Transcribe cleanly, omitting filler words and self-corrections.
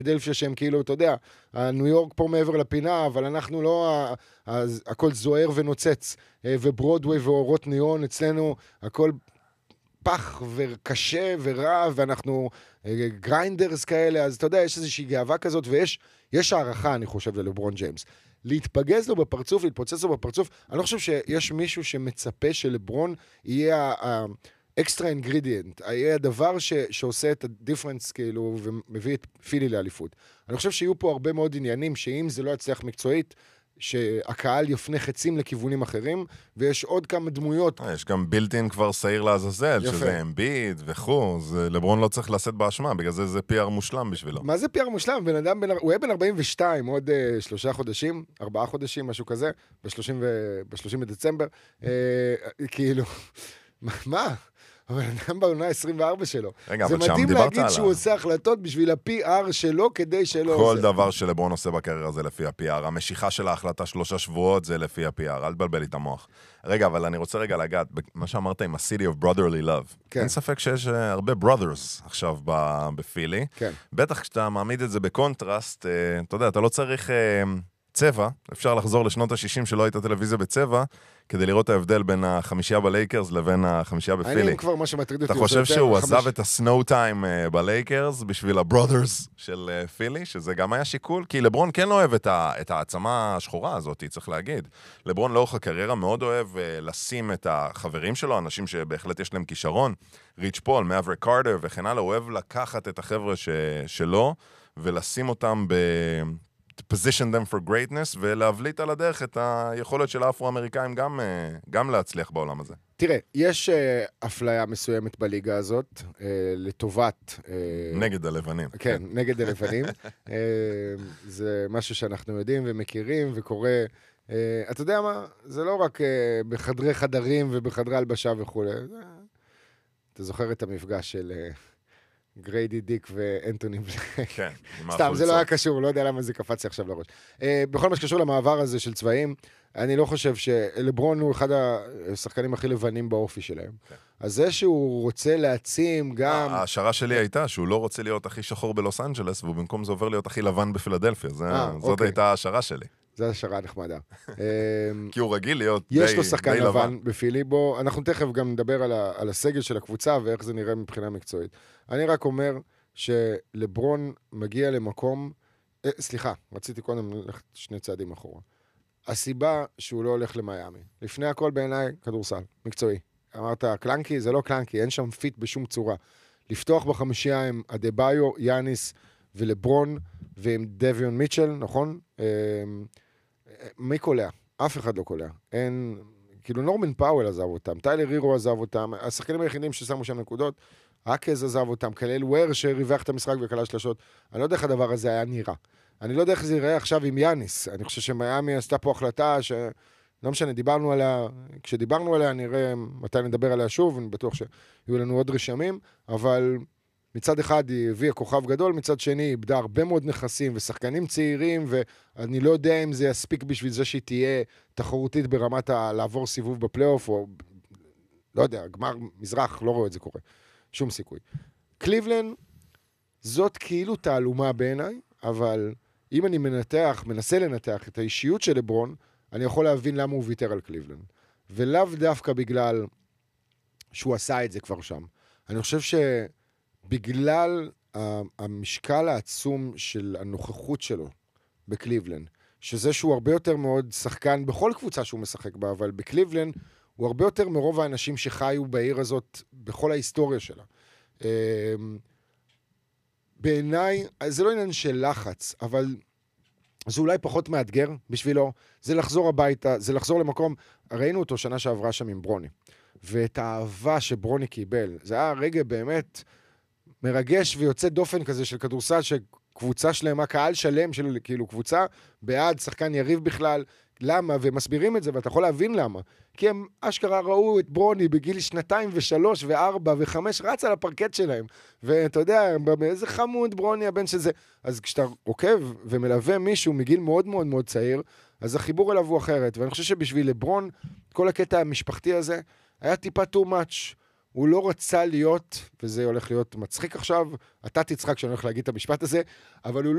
פילדלפיה שהם כאילו, אתה יודע, ניו יורק פה מעבר לפינה, אבל אנחנו לא, הכל זוהר ונוצץ, וברודווי ואורות ניאון, אצלנו הכל פח וקשה ורע, ואנחנו גריינדרס כאלה, אז אתה יודע, יש איזושהי גאווה כזאת, ויש הערכה, אני חושב, ללברון ג'יימס. להתפגז לו בפרצוף, להתפוצץ לו בפרצוף, אני לא חושב שיש מישהו שמצפה שלברון יהיה האקסטרה אינגרידיאנט, יהיה הדבר שעושה את הדיפרנס, כאילו, ומביא את פילי לאליפות. אני חושב שיהיו פה הרבה מאוד עניינים, שאם זה לא יצליח מקצועית, שהקהל יפנה חצים לכיוונים אחרים, ויש עוד כמה דמויות. יש גם בילטין כבר סעיר לעזאזל, שזה אמביד וכו', לברון לא צריך לשאת באשמה, בגלל זה PR מושלם בשבילו. מה זה PR מושלם? בן אדם, הוא יהיה בן 42, עוד 3 חודשים, 4 חודשים, משהו כזה, ב-30 בדצמבר, כאילו, מה? אבל אדם בעונה 24 שלו. רגע, זה אבל שם מדהים דיברת להגיד שהוא עושה החלטות בשביל ה-PR שלו, כדי שלא כל דבר שלברון עושה בקריירה זה לפי ה-PR. המשיכה של ההחלטה 3 שבועות זה לפי ה-PR. אל תבלבל לי את המוח. רגע, אבל אני רוצה רגע לגעת, מה שאמרת עם ה-City of Brotherly Love. אין ספק שיש הרבה brothers עכשיו בפילי. בטח כשאתה מעמיד את זה בקונטרסט, אתה יודע, אתה לא צריך צבע, אפשר לחזור לשנות ה-60 שלא הייתה טלוויזיה בצבע, כדי לראות ההבדל בין החמישייה בלייקרס לבין החמישייה בפילי. אני כבר מה שמטריד אותי. אתה חושב שהוא עזב את הסנואו טיים בלייקרס בשביל הברוברס של פילי, שזה גם היה שיקול? כי לברון כן לא אוהב את העצמה השחורה הזאת, צריך להגיד. לברון לאורך הקריירה מאוד אוהב לשים את החברים שלו, אנשים שבהחלט יש להם כישרון, ריץ' פול, מאבריק קארטר וכן הלאה, הוא אוהב לקחת את החבר'ה שלו, ולשים אותם position them for greatness, ולהבליט על הדרך את היכולת של האפרו-אמריקאים גם להצליח בעולם הזה. תראה, יש אפליה מסוימת בליגה הזאת, לטובת... נגד הלבנים. כן, נגד הלבנים. זה משהו שאנחנו יודעים ומכירים וקורה... אתה יודע מה? זה לא רק בחדרי חדרים ובחדרי הלבשה וכו'. אתה זוכר את המפגש של... גריידי דיק ואנטוני בלק. כן. סתם, זה לא היה קשור, לא יודע למה זה קפץ לי עכשיו לראש. בכל מה שקשור למעבר הזה של צבעים, אני לא חושב שלברון הוא אחד השחקנים הכי לבנים באופי שלהם. אז זה שהוא רוצה להעצים גם... ההשערה שלי הייתה שהוא לא רוצה להיות הכי שחור בלוס אנג'לס, והוא במקום זה עובר להיות הכי לבן בפילדלפיה. זאת הייתה ההשערה שלי. זו השערה נחמדה. כי הוא רגיל להיות די לבן. יש לו שחקן לבן בפילי, בו אנחנו תכף גם נדבר על הסגל של הקבוצה ואיך זה נראה מבחינה מקצועית. אני רק אומר שלברון מגיע למקום, סליחה, רציתי קודם ללכת 2 צעדים אחורה. הסיבה שהוא לא הולך למיימי, לפני הכל בעיניי כדורסל, מקצועי. אמרת, קלנקי, זה לא קלנקי, אין שם פיט בשום צורה. לפתוח בחמישייה עם אדבאיו, יאניס ולברון, ועם דוויון מיטשל, נכון? מי קולע? אף אחד לא קולע. אין, כאילו נורמן פאוול עזב אותם, טיילר הירו עזב אותם, השחקנים היחידים ששמו שם נקודות, אקז עזב אותם, כלל וויר שריווח את המשחק וקלה שלשות. אני לא יודע איך הדבר הזה היה נראה. אני לא יודע איך זה יראה עכשיו עם יאניס. אני חושב שמיימי עשתה פה החלטה ש... לא משנה, דיברנו עליה, כשדיברנו עליה נראה מתי נדבר עליה שוב, אני בטוח שיהיו לנו עוד רשמים, אבל מצד אחד היא הביאה כוכב גדול, מצד שני היא איבדה הרבה מאוד נכסים ושחקנים צעירים, ואני לא יודע אם זה יספיק בשביל זה שהיא תהיה תחרותית ברמת לעבור סיבוב בפלייאוף, או לא יודע, גמר מזרח, לא רואה את זה קורה. שום סיכוי. קליבלנד, זאת כאילו תעלומה בעיניי, אבל אם אני מנסה לנתח את האישיות של לברון, אני יכול להבין למה הוא ויתר על קליבלנד. ולאו דווקא בגלל שהוא עשה את זה כבר שם. אני חושב שבגלל המשקל העצום של הנוכחות שלו בקליבלנד, שזה שהוא הרבה יותר מאוד שחקן בכל קבוצה שהוא משחק בה, אבל בקליבלנד הוא הרבה יותר מרוב האנשים שחיו בעיר הזאת בכל ההיסטוריה שלה. בעיניי, זה לא עניין של לחץ, אבל זה אולי פחות מאתגר בשבילו, זה לחזור הביתה, זה לחזור למקום, ראינו אותו שנה שעברה שם עם ברוני, ואת האהבה שברוני קיבל, זה היה רגע באמת מרגש ויוצא דופן כזה של כדורסל, שקבוצה שלמה, קהל שלם של כאילו קבוצה, בעד שחקן יריב בכלל, למה? ומסבירים את זה, ואתה יכול להבין למה. כי הם אשכרה ראו את ברוני בגיל 2 ו3 ו4 ו5, רץ על הפרקט שלהם. ואתה יודע, איזה חמוד ברוני הבן שזה. אז כשאתה עוקב ומלווה מישהו מגיל מאוד מאוד מאוד צעיר, אז החיבור אליו הוא אחרת. ואני חושב שבשביל לברון, כל הקטע המשפחתי הזה, היה טיפה too much. הוא לא רצה להיות, וזה הולך להיות מצחיק עכשיו, אתה תצחק שאני הולך להגיד את המשפט הזה, אבל הוא